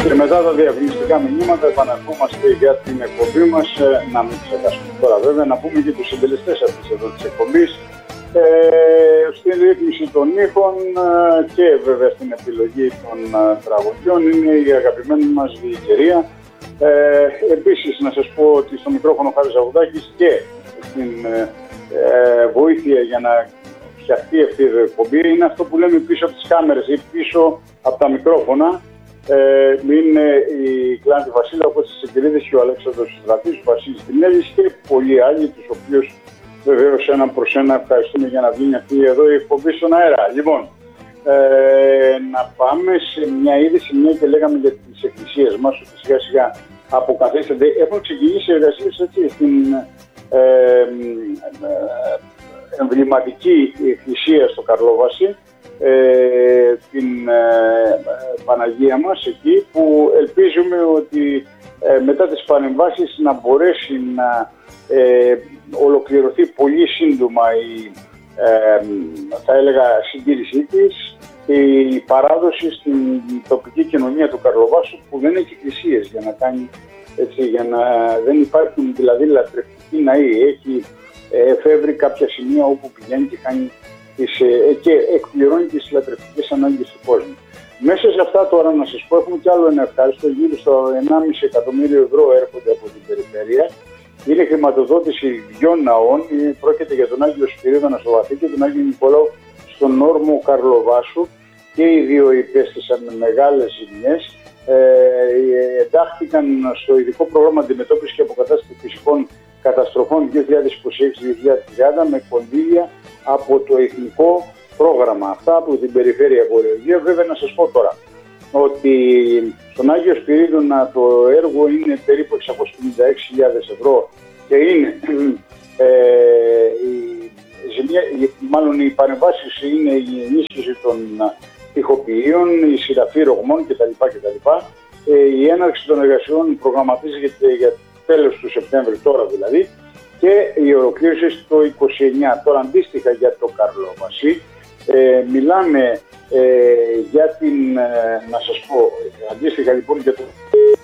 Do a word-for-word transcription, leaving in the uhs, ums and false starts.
Και μετά τα διαφημιστικά μηνύματα επαναρχόμαστε για την εκπομπή μας. Να μην ξεχάσουμε τώρα βέβαια να πούμε και τους συντελεστές αυτής εδώ της εκπομπής. Ε, στην ρύθμιση των ήχων και βέβαια στην επιλογή των τραγουδιών είναι η αγαπημένη μας διοικαιρία. Ε, επίσης να σας πω ότι στο μικρόφωνο Χάρης Ζαγουδάκης και στην ε, βοήθεια για να φτιαχτεί αυτή η εκπομπή είναι αυτό που λέμε πίσω από τις κάμερες ή πίσω από τα μικρόφωνα. Ε, είναι η Κλάντη Βασίλα, όπως τις Εγκυρίδες και ο Αλέξανδρος Στρατής, ο Βασίλης Τινέλης και πολλοί άλλοι, τους οποίους βεβαίως έναν προς ένα ευχαριστούμε για να βγει αυτή εδώ η εκπομπή στον αέρα. Λοιπόν, ε, να πάμε σε μια είδηση, μια και λέγαμε για τις εκκλησίες μας, ότι σιγά σιγά αποκαθίστανται. Έχουν ξεκινήσει εργασίες έτσι στην ε, ε, εμβληματική εκκλησία στο Καρλόβαση, Ε, την ε, Παναγία μας εκεί, που ελπίζουμε ότι ε, μετά τις παρεμβάσεις να μπορέσει να ε, ολοκληρωθεί πολύ σύντομα η ε, θα έλεγα συντήρησή της, η παράδοση στην τοπική κοινωνία του Καρλοβάσου, που δεν έχει εκκλησίες για να κάνει έτσι, για να δεν υπάρχουν δηλαδή λατρευτικοί ναοί. Έχει ε, εφεύρει κάποια σημεία όπου πηγαίνει και κάνει Τις, ε, και εκπληρώνει τις λατρευτικές ανάγκες του κόσμου. Μέσα σε αυτά τώρα να σας πω, έχουμε κι άλλο ένα ευχάριστο, γύρω στο ενάμιση εκατομμύριο ευρώ έρχονται από την περιφέρεια. Είναι χρηματοδότηση δυο ναών, πρόκειται για τον Άγιο Σπυρίδωνα στο Βαθύ και τον Άγιο Νικολάου στον όρμο Καρλοβάσου, και οι δύο υπέστησαν μεγάλες ζημιές. Ε, εντάχθηκαν στο ειδικό πρόγραμμα αντιμετώπισης και αποκατάστασης φυσικών καταστροφών δύο χιλιάδες είκοσι έξι με δύο χιλιάδες τριάντα με κονδύλια από το εθνικό πρόγραμμα. Αυτά από την περιφέρεια Βορειοεγείου. Βέβαια να σας πω τώρα ότι στον Άγιο Σπυρίδωνα το έργο είναι περίπου εξακόσιες πενήντα έξι χιλιάδες ευρώ και είναι ε, η ζημιά, μάλλον οι παρεμβάσεις είναι η ενίσχυση των τοιχοποιείων, η σειραφή ρογμών κτλ. κτλ. Ε, η έναρξη των εργασιών προγραμματίζεται για τέλος του Σεπτέμβρη, τώρα δηλαδή, και η ολοκλήρωση στο είκοσι εννιά. Τώρα αντίστοιχα για το Καρλόβαση ε, μιλάμε ε, για την, ε, να σας πω, αντίστοιχα λοιπόν για το